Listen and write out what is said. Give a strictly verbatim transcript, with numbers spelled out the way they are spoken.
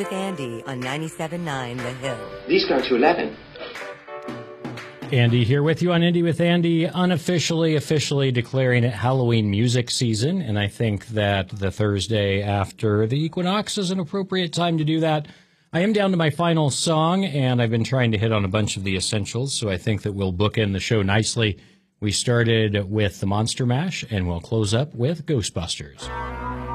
With Andy on ninety-seven point nine The Hill. These go to eleven. Andy here with you on Indie with Andy, unofficially, officially declaring it Halloween music season. And I think that the Thursday after the equinox is an appropriate time to do that. I am down to my final song, and I've been trying to hit on a bunch of the essentials, so I think that we'll bookend the show nicely. We started with the Monster Mash, and we'll close up with Ghostbusters.